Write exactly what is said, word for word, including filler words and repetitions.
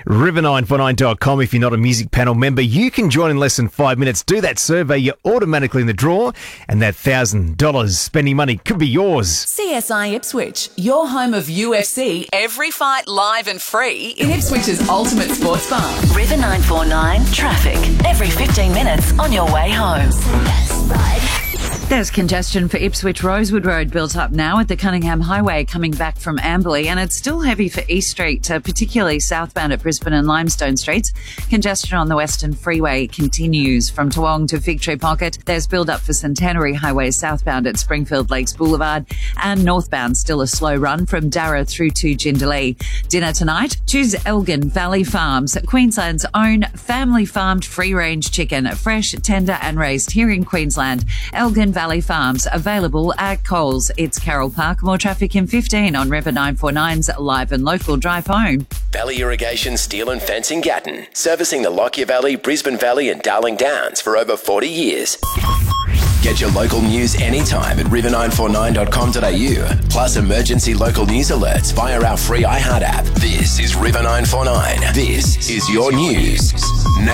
river nine four nine dot com. If you're not a Music Panel member, you can join in less than five minutes. Do that survey, you're automatically in the draw, and that one thousand dollars spending money could be yours. C S I Ipswich, your home of U F C, every fight live and free in Ipswich's ultimate sports bar. River nine four nine traffic, every fifteen minutes on your way home. There's congestion for Ipswich Rosewood Road built up now at the Cunningham Highway coming back from Amberley, and it's still heavy for East Street, uh, particularly southbound at Brisbane and Limestone Streets. Congestion on the Western Freeway continues from Toowong to Fig Tree Pocket. There's build up for Centenary Highway southbound at Springfield Lakes Boulevard, and northbound still a slow run from Darra through to Jindalee. Dinner tonight, choose Elgin Valley Farms, Queensland's own family farmed free range chicken, fresh, tender and raised here in Queensland. Elgin Valley Farms, available at Coles. It's Carroll Park. More traffic in fifteen on River nine four nine's live and local drive home. Valley Irrigation Steel and Fencing Gatton, servicing the Lockyer Valley, Brisbane Valley and Darling Downs for over forty years. Get your local news anytime at river nine four nine dot com dot a u, plus emergency local news alerts via our free iHeart app. This is River nine four nine. This is your news.